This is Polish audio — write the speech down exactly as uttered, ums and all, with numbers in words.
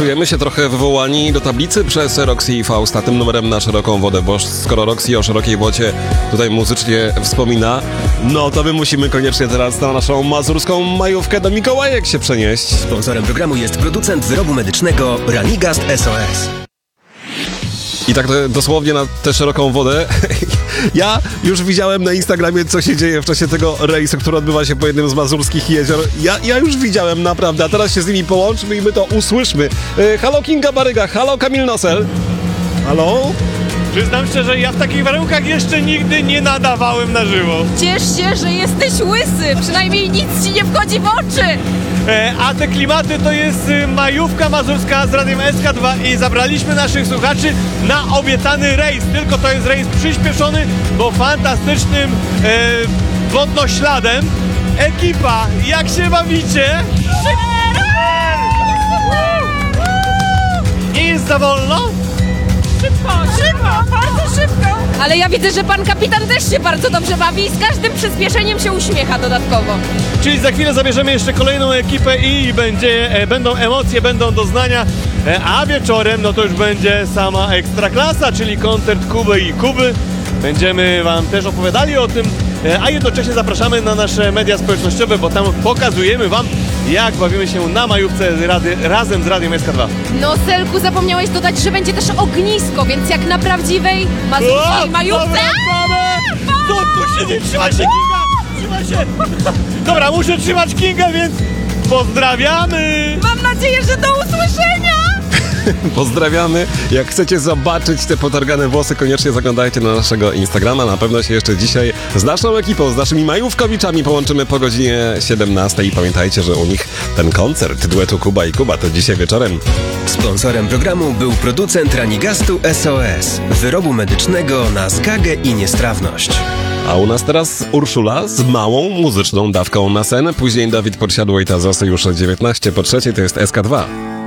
Czujemy się trochę wywołani do tablicy przez Roxy i Fausta tym numerem na szeroką wodę, bo skoro Roxy o szerokiej wodzie tutaj muzycznie wspomina, no to my musimy koniecznie teraz na naszą mazurską majówkę do Mikołajek się przenieść. Sponsorem programu jest producent wyrobu medycznego Ranigast S O S. I tak dosłownie na tę szeroką wodę. Ja już widziałem na Instagramie, co się dzieje w czasie tego rejsu, który odbywa się po jednym z mazurskich jezior. Ja, ja już widziałem, naprawdę, a teraz się z nimi połączmy i my to usłyszmy. E, halo Kinga Baryga, halo Kamil Nosel. Halo? Przyznam szczerze, ja w takich warunkach jeszcze nigdy nie nadawałem na żywo. Ciesz się, że jesteś łysy, przynajmniej nic ci nie wchodzi w oczy. E, a te klimaty to jest y, majówka mazurska z Radiem S K dwa i zabraliśmy naszych słuchaczy na obiecany rejs. Tylko to jest rejs przyspieszony, bo fantastycznym e, wodnośladem. Ekipa, jak się bawicie? Nie jest za wolno? Szybko, szybko, bardzo szybko. Ale ja widzę, że pan kapitan też się bardzo dobrze bawi i z każdym przyspieszeniem się uśmiecha dodatkowo. Czyli za chwilę zabierzemy jeszcze kolejną ekipę i będzie, e, będą emocje, będą doznania, e, a wieczorem no to już będzie sama ekstraklasa, czyli koncert Kuby i Kuby. Będziemy wam też opowiadali o tym, e, a jednocześnie zapraszamy na nasze media społecznościowe, bo tam pokazujemy wam, jak bawimy się na majówce z rady, razem z Radiem S K dwa. No, Selku, zapomniałeś dodać, że będzie też ognisko, więc jak na prawdziwej mazurskiej majówce... Co tu się nie trzyma się Kinga! Trzyma się! Dobra, muszę trzymać Kinga, więc pozdrawiamy! Mam nadzieję, że do usłyszenia! Pozdrawiamy. Jak chcecie zobaczyć te potargane włosy, koniecznie zaglądajcie na naszego Instagrama. Na pewno się jeszcze dzisiaj z naszą ekipą, z naszymi majówkowiczami połączymy po godzinie siedemnastej. I pamiętajcie, że u nich ten koncert duetu Kuba i Kuba to dzisiaj wieczorem. Sponsorem programu był producent Ranigastu S O S, wyrobu medycznego na zgagę i niestrawność. A u nas teraz Urszula z małą muzyczną dawką na sen. Później Dawid Podsiadło i Tazosy już o dziewiętnaście po trzeciej, to jest S K dwa.